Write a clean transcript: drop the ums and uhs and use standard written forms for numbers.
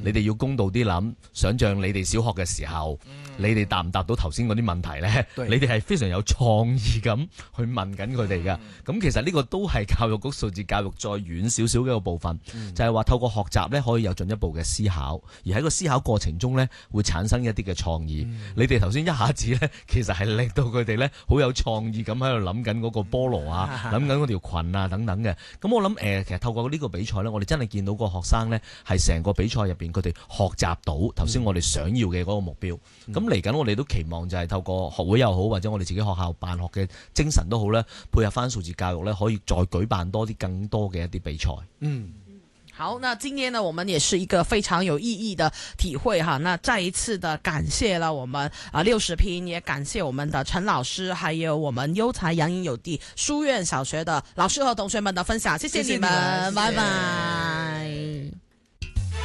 你哋要公道啲諗，想像你哋小學嘅時候，你哋答唔答到頭先嗰啲問題呢？你哋係非常有創意咁去問緊佢哋㗎。咁其實呢個都係教育局數字教育再遠少少嘅一個部分，就係話透過學習呢，可以有進一步嘅思考，而喺個思考過程中呢，會產生一啲嘅創意。你哋頭先一下子呢，其實係令到佢哋呢好有創意咁喺度諗緊嗰個菠蘿啊，諗緊嗰條裙啊等等嘅。咁我諗其實透過呢個比賽呢，我哋真係見到個學生呢，係成個比賽入邊佢哋學習到頭先我哋想要嘅嗰個目標。咁嚟緊我哋都期望就係透過學會又好，或者我哋自己學校辦學嘅精神都好咧，配合翻數字教育咧，可以再舉辦多啲更多嘅一啲比賽。 好，那今天呢，我們也是一個非常有意義的體會哈。那再一次的感謝了我們60拼，也感謝我們的陳老師，還有我們優才洋溢有地書院小學的老師和同學們的分享，謝謝你們，拜拜。